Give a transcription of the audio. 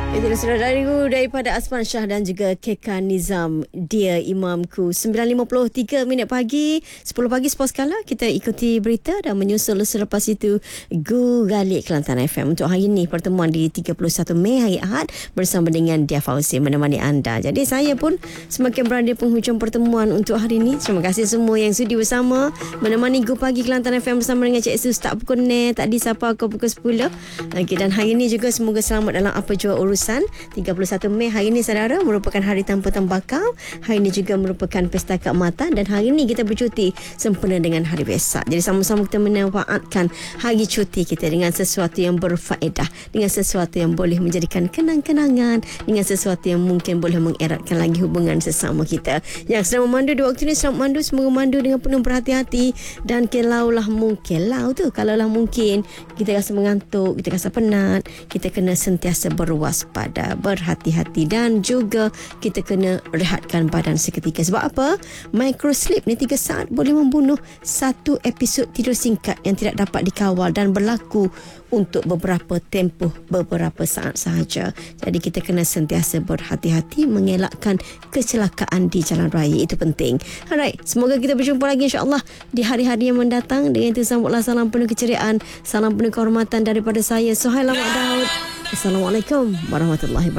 Itulah saudara-saudariku daripada Asman Shah dan juga Keka Nizam, Dia Imamku. 9.53 minit pagi, 10 pagi Sports Kala. Kita ikuti berita dan menyusul selepas itu Gu Galik Kelantan FM untuk hari ini, pertemuan di 31 Mei hari Ahad bersama dengan Dia Fauzi menemani anda. Jadi saya pun semakin berada penghujung pertemuan untuk hari ini. Terima kasih semua yang sudi bersama menemani Gu Pagi Kelantan FM bersama dengan Cik Su start pukul 9 tadi sampai pukul 10. Okay, dan hari ini juga semoga selamat dalam apa jua urusan. 31 Mei hari ini saudara merupakan hari tanpa tembakau. Hari ini juga merupakan pesta keamatan dan hari ini kita bercuti sempena dengan hari Wesak. Jadi sama-sama kita memanfaatkan hari cuti kita dengan sesuatu yang berfaedah, dengan sesuatu yang boleh menjadikan kenang-kenangan, dengan sesuatu yang mungkin boleh mengeratkan lagi hubungan sesama kita. Yang sedang memandu di waktu ini, selamat memandu, semoga memandu dengan penuh berhati-hati. Dan kalaulah mungkin mungkin kita rasa mengantuk, kita rasa penat, kita kena sentiasa berwaspada, berhati-hati dan juga kita kena rehatkan badan seketika. Sebab apa? Microsleep ni 3 saat boleh membunuh satu episod tidur singkat yang tidak dapat dikawal dan berlaku untuk beberapa saat sahaja. Jadi kita kena sentiasa berhati-hati mengelakkan kecelakaan di jalan raya. Itu penting. Alright, semoga kita berjumpa lagi insya-Allah di hari-hari yang mendatang. Dengan itu sambutlah salam penuh keceriaan, salam penuh kehormatan daripada saya Suhail Ahmad Daud. Assalamualaikum warahmatullahi wabarakatuh.